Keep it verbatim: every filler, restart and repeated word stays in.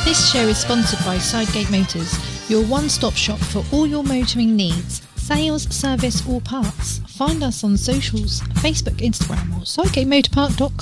This show is sponsored by Sidegate Motors, your one-stop shop for all your motoring needs, sales, service or parts. Find us on socials, Facebook, Instagram or sidegate motor park dot com.